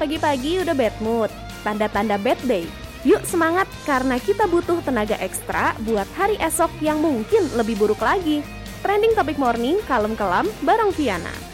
Pagi-pagi udah bad mood, tanda-tanda bad day. Yuk semangat karena kita butuh tenaga ekstra buat hari esok yang mungkin lebih buruk lagi. Trending Topic Morning, kalem kelam bareng Viana.